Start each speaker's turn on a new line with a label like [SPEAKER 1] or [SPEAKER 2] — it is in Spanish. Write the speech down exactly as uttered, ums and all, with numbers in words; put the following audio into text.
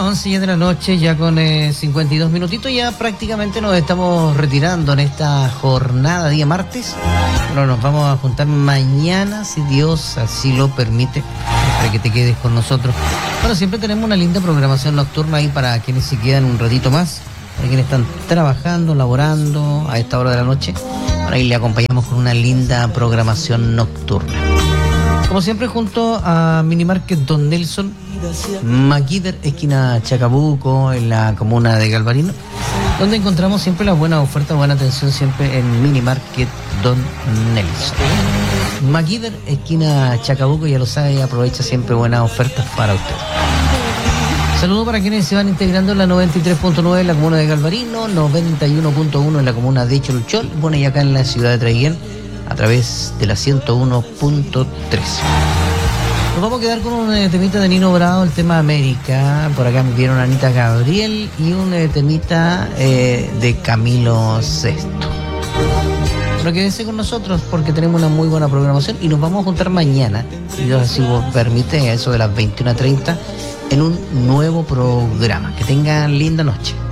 [SPEAKER 1] once ya de la noche, ya con eh, cincuenta y dos minutitos, ya prácticamente nos estamos retirando en esta jornada, día martes. Bueno, nos vamos a juntar mañana, si Dios así lo permite, para que te quedes con nosotros. Bueno, siempre tenemos una linda programación nocturna ahí para quienes se quedan un ratito más, para quienes están trabajando, laborando a esta hora de la noche. Bueno, ahí le acompañamos con una linda programación nocturna. Como siempre, junto a Minimarket Don Nelson, Maquíder, esquina Chacabuco, en la comuna de Galvarino, donde encontramos siempre las buenas ofertas, buena atención siempre en Minimarket Don Nelson. Maquíder, esquina Chacabuco, ya lo sabe, aprovecha siempre buenas ofertas para usted. Saludos para quienes se van integrando en la noventa y tres punto nueve en la comuna de Galvarino, noventa y uno punto uno en la comuna de Cholchol, bueno, y acá en la ciudad de Traiguén, a través de la ciento uno punto tres. Nos vamos a quedar con un eh, temita de Nino Bravo, el tema América. Por acá me vieron Anita Gabriel y un eh, temita eh, de Camilo Sesto. Pero quédense con nosotros porque tenemos una muy buena programación y nos vamos a juntar mañana, si Dios así vos permite, a eso de las veintiuna treinta, en un nuevo programa. Que tengan linda noche.